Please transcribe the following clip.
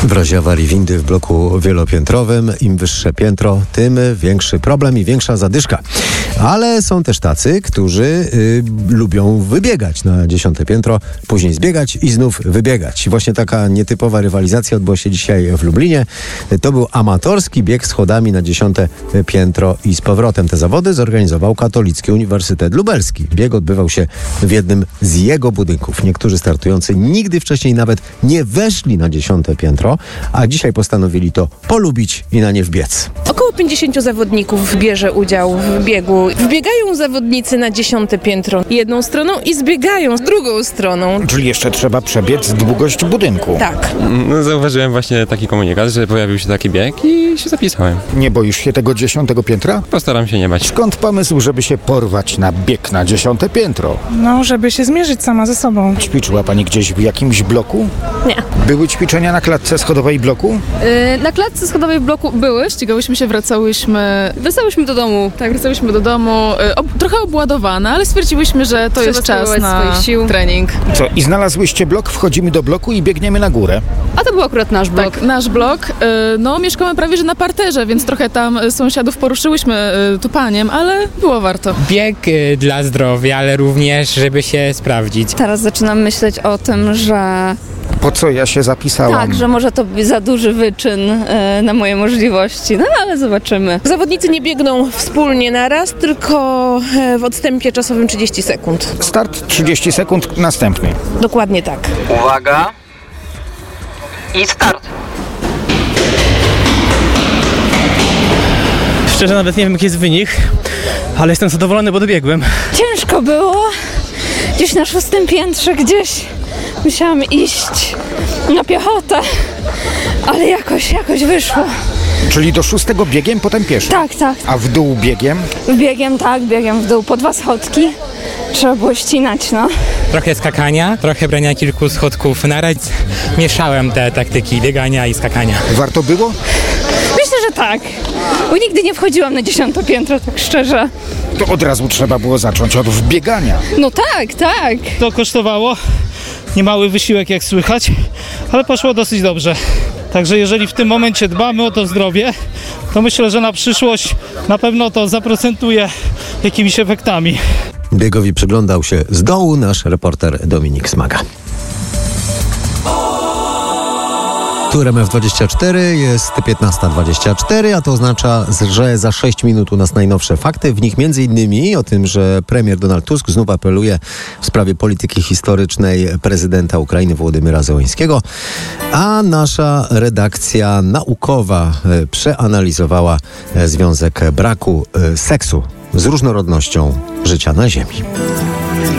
W razie awarii windy w bloku wielopiętrowym, im wyższe piętro, tym większy problem i większa zadyszka. Ale są też tacy, którzy lubią wybiegać na 10. piętro, później zbiegać i znów wybiegać. Właśnie taka nietypowa rywalizacja odbyła się dzisiaj w Lublinie. To był amatorski bieg schodami na 10. piętro i z powrotem. Te zawody zorganizował Katolicki Uniwersytet Lubelski. Bieg odbywał się w jednym z jego budynków. Niektórzy startujący nigdy wcześniej nawet nie weszli na 10. piętro, a dzisiaj postanowili to polubić i na nie wbiec. Około 50 zawodników bierze udział w biegu. Wbiegają zawodnicy na 10. piętro jedną stroną i zbiegają z drugą stroną. Czyli jeszcze trzeba przebiec długość budynku. Tak. No, zauważyłem właśnie taki komunikat, że pojawił się taki bieg i się zapisałem. Nie boisz się tego 10. piętra? Postaram się nie bać. Skąd pomysł, żeby się porwać na bieg na 10. piętro? No, żeby się zmierzyć sama ze sobą. Ćwiczyła pani gdzieś w jakimś bloku? Nie. Były ćwiczenia na klatce schodowej bloku? Na klatce schodowej w bloku były, ścigałyśmy się, wracałyśmy do domu. Tak, wracałyśmy do domu, trochę obładowane, ale stwierdziłyśmy, że to jest czas na trening. Co, i znalazłyście blok, wchodzimy do bloku i biegniemy na górę? A to był akurat nasz blok. Tak, nasz blok. No, mieszkamy prawie że na parterze, więc trochę tam sąsiadów poruszyłyśmy tupaniem, ale było warto. Bieg dla zdrowia, ale również, żeby się sprawdzić. Teraz zaczynam myśleć o tym, że Po co ja się zapisałam? tak, że może to być za duży wyczyn na moje możliwości, no ale zobaczymy. Zawodnicy nie biegną wspólnie naraz, tylko w odstępie czasowym 30 sekund. Start 30 sekund, następny. Dokładnie tak. Uwaga i start. Szczerze nawet nie wiem, jaki jest wynik, ale jestem zadowolony, bo dobiegłem. Ciężko było. Gdzieś na 6. piętrze, gdzieś musiałam iść na piechotę, ale jakoś wyszło. Czyli do 6 biegiem, potem pieszo? Tak. A w dół biegiem? Biegiem w dół, po 2 schodki. Trzeba było ścinać, no. Trochę skakania, trochę brania kilku schodków naraz. Mieszałem te taktyki biegania i skakania. Warto było? Myślę, że tak. Bo nigdy nie wchodziłam na 10. piętro, tak szczerze. To od razu trzeba było zacząć od wbiegania. No tak. To kosztowało niemały wysiłek, jak słychać, ale poszło dosyć dobrze. Także jeżeli w tym momencie dbamy o to zdrowie, to myślę, że na przyszłość na pewno to zaprocentuje jakimiś efektami. Biegowi przyglądał się z dołu nasz reporter Dominik Smaga. Tu RMF24 jest 15:24, a to oznacza, że za 6 minut u nas najnowsze fakty. W nich m.in. o tym, że premier Donald Tusk znów apeluje w sprawie polityki historycznej prezydenta Ukrainy Wołodymyra Zełenskiego, a nasza redakcja naukowa przeanalizowała związek braku seksu z różnorodnością życia na Ziemi.